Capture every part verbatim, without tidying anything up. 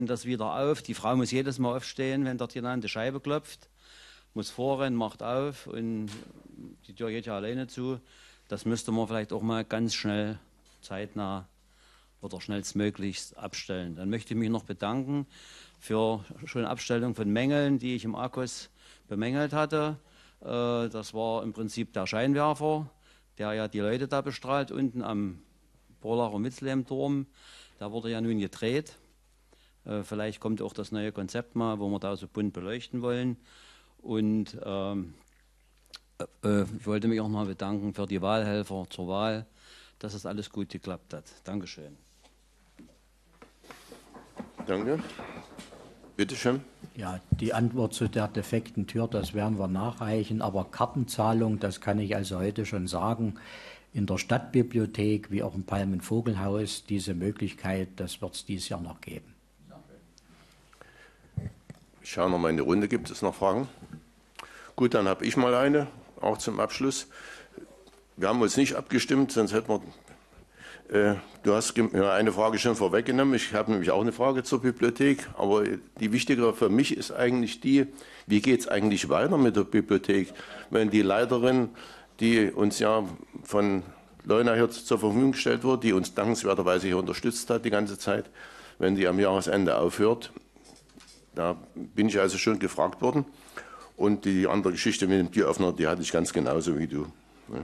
das wieder auf. Die Frau muss jedes Mal aufstehen, wenn dort jemand an die Scheibe klopft, muss vorrennen, macht auf und die Tür geht ja alleine zu. Das müsste man vielleicht auch mal ganz schnell, zeitnah oder schnellstmöglichst abstellen. Dann möchte ich mich noch bedanken für schon Abstellung von Mängeln, die ich im Akkus bemängelt hatte. Das war im Prinzip der Scheinwerfer, der ja die Leute da bestrahlt, unten am Borlacher Mitzlehm-Turm. Da wurde ja nun gedreht. Vielleicht kommt auch das neue Konzept mal, wo wir da so bunt beleuchten wollen. Und ähm, äh, ich wollte mich auch noch bedanken für die Wahlhelfer zur Wahl, dass es alles gut geklappt hat. Dankeschön. Danke. Bitte schön. Ja, die Antwort zu der defekten Tür, das werden wir nachreichen. Aber Kartenzahlung, das kann ich also heute schon sagen, in der Stadtbibliothek wie auch im Palmenvogelhaus, diese Möglichkeit, das wird es dieses Jahr noch geben. Ich schaue noch mal in die Runde. Gibt es noch Fragen? Gut, dann habe ich mal eine, auch zum Abschluss. Wir haben uns nicht abgestimmt, sonst hätten wir... Äh, du hast eine Frage schon vorweggenommen. Ich habe nämlich auch eine Frage zur Bibliothek. Aber die wichtigere für mich ist eigentlich die, wie geht es eigentlich weiter mit der Bibliothek? Wenn die Leiterin, die uns ja von Leuna hier zur Verfügung gestellt wurde, die uns dankenswerterweise hier unterstützt hat die ganze Zeit, wenn die am Jahresende aufhört, da bin ich also schon gefragt worden. Und die andere Geschichte mit dem Türöffner, die hatte ich ganz genauso wie du. Ja.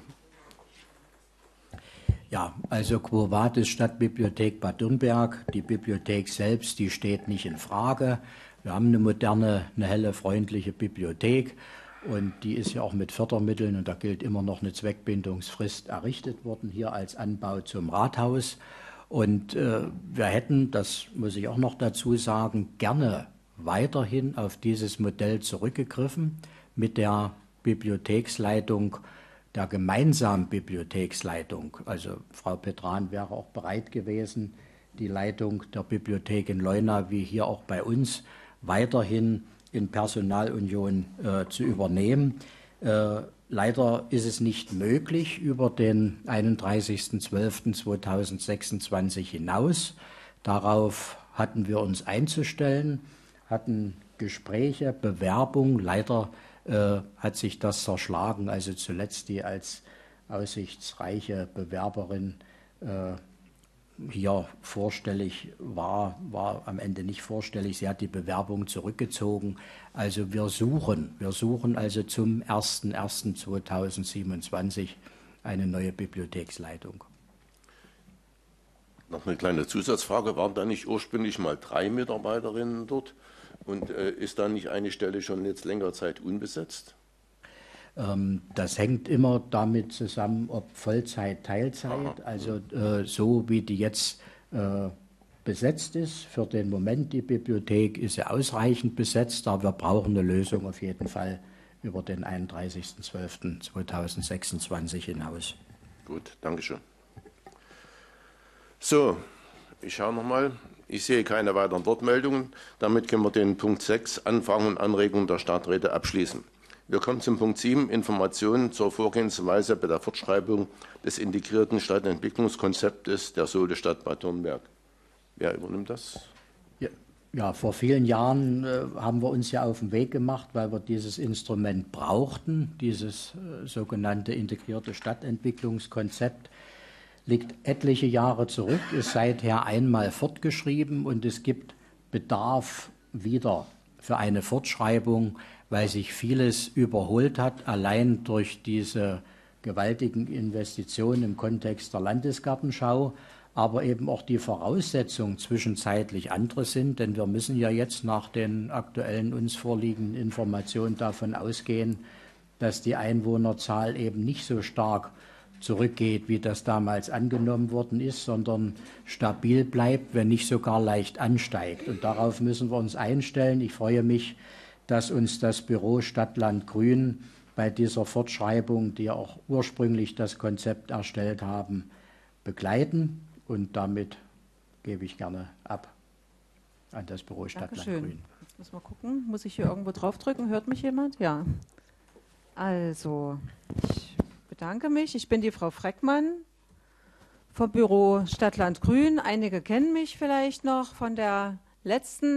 Ja, also Quo Vadis Stadtbibliothek Bad Dürnberg, die Bibliothek selbst, die steht nicht in Frage. Wir haben eine moderne, eine helle, freundliche Bibliothek und die ist ja auch mit Fördermitteln und da gilt immer noch eine Zweckbindungsfrist errichtet worden, hier als Anbau zum Rathaus. Und äh, wir hätten, das muss ich auch noch dazu sagen, gerne weiterhin auf dieses Modell zurückgegriffen mit der Bibliotheksleitung, der gemeinsamen Bibliotheksleitung. Also Frau Petran wäre auch bereit gewesen, die Leitung der Bibliothek in Leuna wie hier auch bei uns weiterhin in Personalunion äh, zu übernehmen. Äh, leider ist es nicht möglich über den einunddreißigsten zwölften zweitausendsechsundzwanzig hinaus. Darauf hatten wir uns einzustellen, hatten Gespräche, Bewerbung. Leider äh, hat sich das zerschlagen. Also zuletzt die als aussichtsreiche Bewerberin äh, hier vorstellig war, war am Ende nicht vorstellig. Sie hat die Bewerbung zurückgezogen. Also wir suchen, wir suchen also zum ersten ersten zweitausendsiebenundzwanzig eine neue Bibliotheksleitung. Noch eine kleine Zusatzfrage. Waren da nicht ursprünglich mal drei Mitarbeiterinnen dort? Und äh, ist da nicht eine Stelle schon jetzt längere Zeit unbesetzt? Ähm, das hängt immer damit zusammen, ob Vollzeit, Teilzeit. Aha. Also äh, so wie die jetzt äh, besetzt ist, für den Moment die Bibliothek ist sie ausreichend besetzt, aber wir brauchen eine Lösung auf jeden Fall über den einunddreißigsten zwölften zweitausendsechsundzwanzig hinaus. Gut, Dankeschön. So, ich schaue nochmal. Ich sehe keine weiteren Wortmeldungen. Damit können wir den Punkt sechs, Anfragen und Anregungen der Stadträte, abschließen. Wir kommen zum Punkt sieben, Informationen zur Vorgehensweise bei der Fortschreibung des integrierten Stadtentwicklungskonzeptes der Solestadt Bad Dürnberg. Wer übernimmt das? Ja, ja, vor vielen Jahren äh, haben wir uns ja auf den Weg gemacht, weil wir dieses Instrument brauchten, dieses äh, sogenannte integrierte Stadtentwicklungskonzept. Liegt etliche Jahre zurück, ist seither einmal fortgeschrieben und es gibt Bedarf wieder für eine Fortschreibung, weil sich vieles überholt hat, allein durch diese gewaltigen Investitionen im Kontext der Landesgartenschau, aber eben auch die Voraussetzungen zwischenzeitlich andere sind, denn wir müssen ja jetzt nach den aktuellen uns vorliegenden Informationen davon ausgehen, dass die Einwohnerzahl eben nicht so stark zurückgeht, wie das damals angenommen worden ist, sondern stabil bleibt, wenn nicht sogar leicht ansteigt. Und darauf müssen wir uns einstellen. Ich freue mich, dass uns das Büro Stadt-Land Grün bei dieser Fortschreibung, die ja auch ursprünglich das Konzept erstellt haben, begleiten. Und damit gebe ich gerne ab an das Büro Stadt-Land Grün. Jetzt müssen wir gucken. Muss ich hier irgendwo draufdrücken? Hört mich jemand? Ja. Also, ich bedanke mich. Ich bin die Frau Freckmann vom Büro Stadt-Land Grün. Einige kennen mich vielleicht noch von der letzten